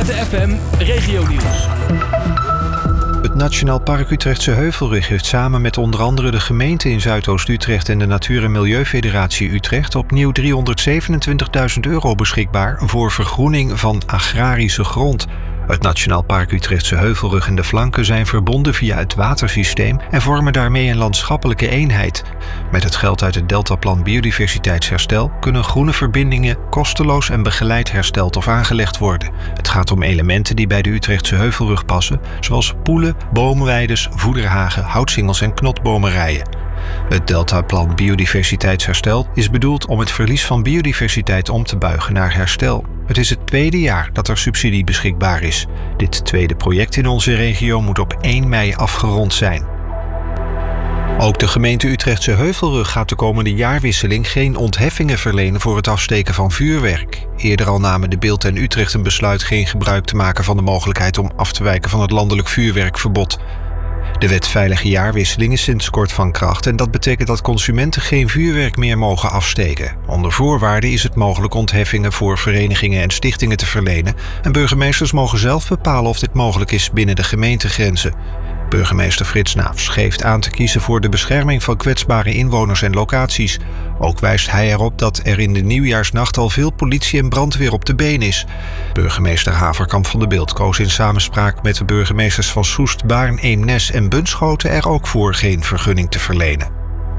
ZFM Regionieuws. Het Nationaal Park Utrechtse Heuvelrug heeft samen met onder andere de gemeente in Zuidoost-Utrecht en de Natuur- en Milieufederatie Utrecht opnieuw €327.000 beschikbaar voor vergroening van agrarische grond. Het Nationaal Park Utrechtse Heuvelrug en de flanken zijn verbonden via het watersysteem en vormen daarmee een landschappelijke eenheid. Met het geld uit het Deltaplan Biodiversiteitsherstel kunnen groene verbindingen kosteloos en begeleid hersteld of aangelegd worden. Het gaat om elementen die bij de Utrechtse Heuvelrug passen, zoals poelen, boomweides, voederhagen, houtsingels en knotbomerijen. Het Deltaplan Biodiversiteitsherstel is bedoeld om het verlies van biodiversiteit om te buigen naar herstel. Het is het tweede jaar dat er subsidie beschikbaar is. Dit tweede project in onze regio moet op 1 mei afgerond zijn. Ook de gemeente Utrechtse Heuvelrug gaat de komende jaarwisseling geen ontheffingen verlenen voor het afsteken van vuurwerk. Eerder al namen De Bilt en Utrecht een besluit geen gebruik te maken van de mogelijkheid om af te wijken van het landelijk vuurwerkverbod. De wet Veilige Jaarwisseling is sinds kort van kracht en dat betekent dat consumenten geen vuurwerk meer mogen afsteken. Onder voorwaarden is het mogelijk ontheffingen voor verenigingen en stichtingen te verlenen en burgemeesters mogen zelf bepalen of dit mogelijk is binnen de gemeentegrenzen. Burgemeester Frits Naafs geeft aan te kiezen voor de bescherming van kwetsbare inwoners en locaties. Ook wijst hij erop dat er in de nieuwjaarsnacht al veel politie en brandweer op de been is. Burgemeester Haverkamp van de Bilt koos in samenspraak met de burgemeesters van Soest, Baarn, Eemnes en Bunschoten er ook voor geen vergunning te verlenen.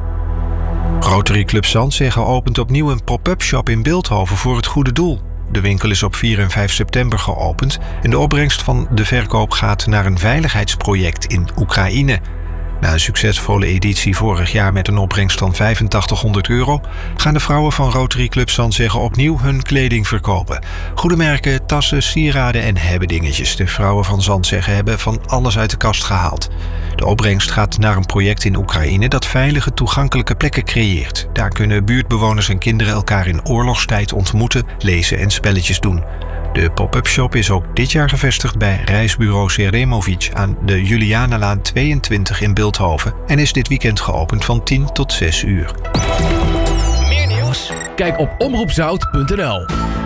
Rotary Club Zandzegge opent opnieuw een pop-up shop in Bilthoven voor het goede doel. De winkel is op 4 en 5 september geopend en de opbrengst van de verkoop gaat naar een veiligheidsproject in Oekraïne. Na een succesvolle editie vorig jaar met een opbrengst van €8500 gaan de vrouwen van Rotary Club Zandzegge opnieuw hun kleding verkopen. Goede merken, tassen, sieraden en hebbedingetjes. De vrouwen van Zandzegge hebben van alles uit de kast gehaald. De opbrengst gaat naar een project in Oekraïne dat veilige, toegankelijke plekken creëert. Daar kunnen buurtbewoners en kinderen elkaar in oorlogstijd ontmoeten, lezen en spelletjes doen. De pop-up shop is ook dit jaar gevestigd bij reisbureau Seremovic aan de Julianalaan 22 in Bilthoven en is dit weekend geopend van 10 tot 6 uur. Meer nieuws? Kijk op omroepzout.nl.